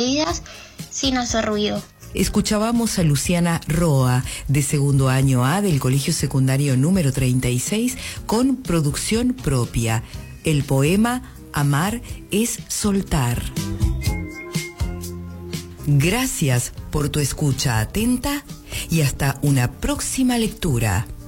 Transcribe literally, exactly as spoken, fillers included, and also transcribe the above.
leídas sin hacer ruido. Escuchábamos a Luciana Roa, de segundo año A del Colegio Secundario número treinta y seis, con producción propia. El poema Amar es soltar. Gracias por tu escucha atenta y hasta una próxima lectura.